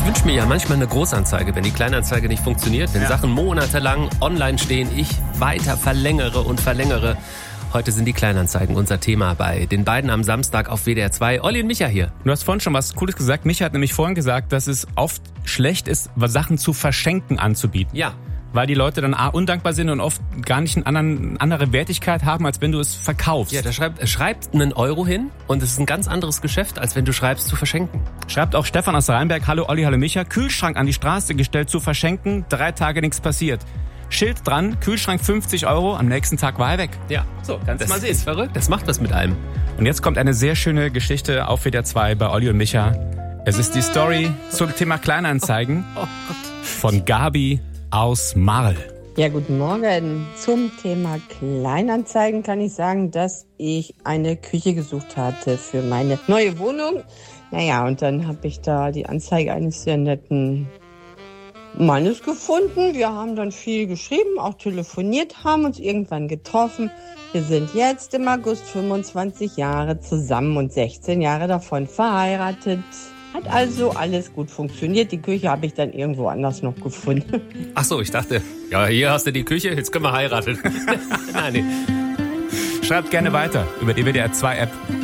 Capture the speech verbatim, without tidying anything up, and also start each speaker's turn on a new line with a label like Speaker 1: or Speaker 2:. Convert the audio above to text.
Speaker 1: wünsche mir ja manchmal eine Großanzeige, wenn die Kleinanzeige nicht funktioniert, wenn ja. Sachen monatelang online stehen, ich weiter verlängere und verlängere. Heute sind die Kleinanzeigen unser Thema bei den beiden am Samstag auf W D R zwei. Olli und Micha hier.
Speaker 2: Du hast vorhin schon was Cooles gesagt. Micha hat nämlich vorhin gesagt, dass es oft schlecht ist, Sachen zu verschenken anzubieten.
Speaker 1: Ja.
Speaker 2: Weil die Leute dann A, undankbar sind und oft gar nicht eine andere Wertigkeit haben, als wenn du es verkaufst.
Speaker 1: Ja, da schreibt, schreibt einen Euro hin und es ist ein ganz anderes Geschäft, als wenn du schreibst zu verschenken.
Speaker 2: Schreibt auch Stefan aus Rheinberg, hallo Olli, hallo Micha, Kühlschrank an die Straße gestellt zu verschenken, drei Tage nichts passiert. Schild dran, Kühlschrank fünfzig Euro, am nächsten Tag war er weg.
Speaker 1: Ja, so, kannst du mal sehen. Das ist verrückt, das macht was mit einem.
Speaker 2: Und jetzt kommt eine sehr schöne Geschichte auf W D R zwei bei Olli und Micha. Es ist die Story zum Thema Kleinanzeigen
Speaker 1: oh, oh Gott.
Speaker 2: von Gabi aus Marl.
Speaker 3: Ja, guten Morgen. Zum Thema Kleinanzeigen kann ich sagen, dass ich eine Küche gesucht hatte für meine neue Wohnung. Naja, und dann habe ich da die Anzeige eines sehr netten Mannes gefunden. Wir haben dann viel geschrieben, auch telefoniert, haben uns irgendwann getroffen. Wir sind jetzt im August fünfundzwanzig Jahre zusammen und sechzehn Jahre davon verheiratet. Hat also alles gut funktioniert. Die Küche habe ich dann irgendwo anders noch gefunden.
Speaker 1: Ach so, ich dachte, ja, hier hast du die Küche, jetzt können wir heiraten. Nein, nee.
Speaker 2: Schreibt gerne weiter über die W D R zwei App.